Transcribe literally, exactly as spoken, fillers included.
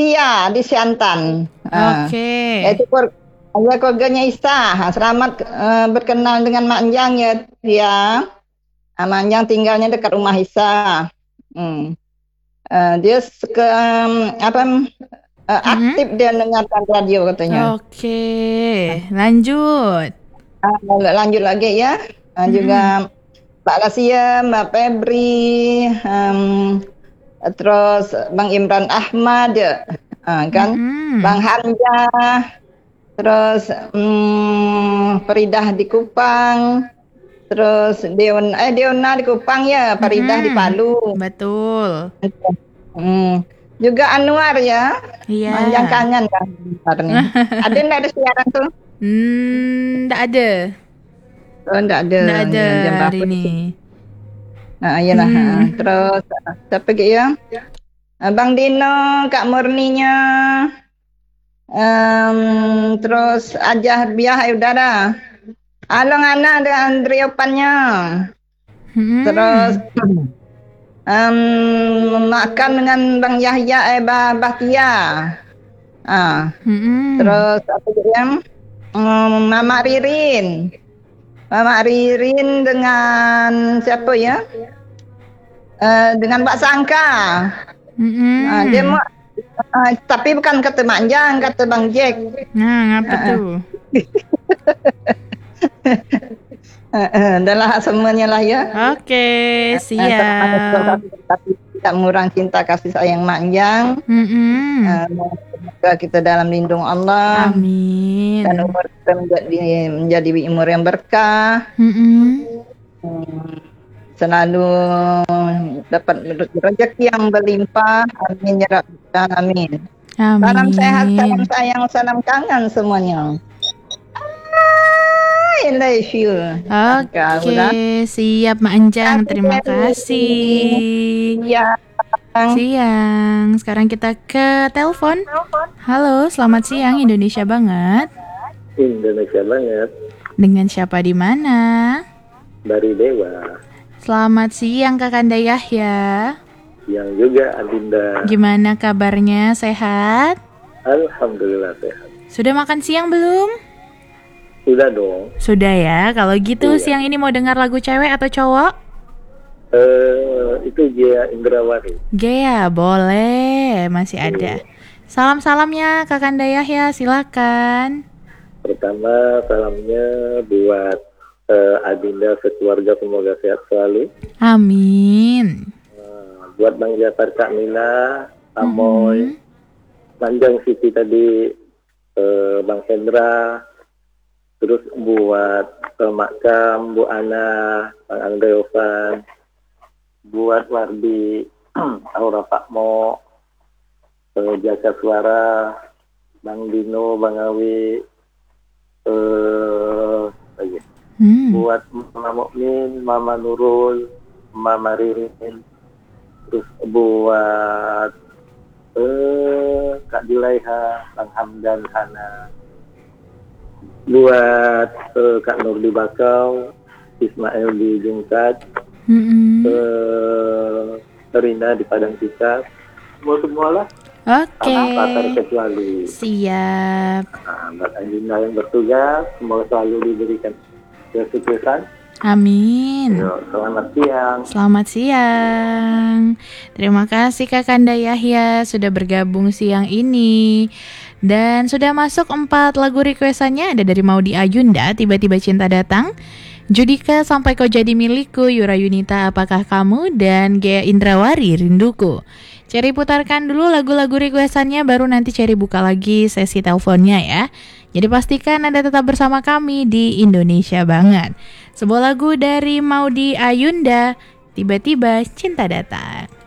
Sia di Siantan. Oke. Okay. Itu ya keluarganya Isa. Selamat uh, berkenal dengan Mak Anjang ya. Dia Mak Anjang tinggalnya dekat rumah Isa. Hmm. Uh, dia ke um, apa uh, aktif mm-hmm. dia dengarkan radio katanya. Oke. Okay. Lanjut. Uh, lanjut lagi ya. Uh, mm-hmm. Juga Mbak Lasia, Mbak Febri, um, terus Bang Imran Ahmad, uh, kan, mm-hmm. Bang Hamzah, terus um, Faridah di Kupang, terus Deon, eh Deona di Kupang ya, Faridah mm-hmm. di Palu. Betul. Hmm. Juga Anwar ya, iya. Manjang kangen kan, ada nggak ada siaran tuh? Hmm, nggak ada. Oh, enggak ada. Enggak ada ya, hari ini. Nah, iyalah. Hmm. Terus siapa lagi ya? Bang Dino, Kak Murninya. Um, terus Ajah Biah Udara. Along Ana dengan Andriopannya. Hmm. Terus um, makan dengan Bang Yahya eh Bah Bahtia. Ah. Hmm. Terus apa lagi ya? Um, Mama Ririn. Mama Ririn dengan siapa ya? Uh, dengan Mbak Sangka. Mm-hmm. Uh, dia mau, uh, tapi bukan kata Mak Anjang, kata Bang Jack. Nah, apa uh, tuh? uh, uh, adalah semuanya lah ya. Oke, okay, siap. Tapi tidak murang cinta kasih sayang Mak Anjang. Mm-hmm. Uh, semoga kita dalam lindung Allah. Amin. Dan umur kita menjadi, menjadi umur yang berkah. Mm-hmm. Hmm, selalu dapat rezeki yang berlimpah. Amin ya Rabbal alamin. Amin. Salam sehat, salam sayang, salam kangen semuanya. I love you. Oke, okay, siap Mak Anjang. Terima kasih. Iya. Siang. Sekarang kita ke telepon. Halo, selamat siang Indonesia banget. Indonesia banget. Dengan siapa di mana? Dari Dewa. Selamat siang Kakanda Yahya. Siang juga Adinda. Gimana kabarnya? Sehat? Alhamdulillah sehat. Sudah makan siang belum? Sudah dong. Sudah ya. Kalau gitu iya. Siang ini mau dengar lagu cewek atau cowok? Eh, uh, itu Gea Indrawari. Gea, boleh. Masih ada. Iya. Salam-salamnya Kakanda Yahya, silakan. Pertama salamnya buat uh, Adinda sekeluarga, semoga sehat selalu. Amin. Uh, buat Bang Jafar, Kak Mina, Amoy, mm-hmm. Manjang Siti tadi, uh, Bang Hendra, terus buat uh, Makam, Bu Ana, Bang Andreovan, buat Wardi, Aura Pakmo, uh, Jaka Suara, Bang Dino, Bang Awi, Uh, hmm. buat Mama Mukmin, Mama Nurul, Mama Ririn, terus buat uh, Kak Julaiha, Bang Hamdan, Hana, buat uh, Kak Nur di Bakau, Ismail di Jungkat, hmm. uh, Rina di Padang Cikap, semua semua lah. Oke. Okay. Kecuali. Siap. Nah, Mbak Anjina yang bertugas, semoga selalu diberikan kesuksesan. Amin. Yo, selamat siang. Selamat siang. Terima kasih Kakanda Yahya sudah bergabung siang ini. Dan sudah masuk empat lagu requestannya. Ada dari Maudi Ayunda, Tiba-tiba Cinta Datang, Judika Sampai Kau Jadi Milikku, Yura Yunita Apakah Kamu, dan Gea Indrawari Rinduku. Cherry putarkan dulu lagu-lagu requestannya, baru nanti Cherry buka lagi sesi teleponnya ya. Jadi pastikan Anda tetap bersama kami di Indonesia Banget. Sebuah lagu dari Maudi Ayunda, Tiba-tiba Cinta Datang.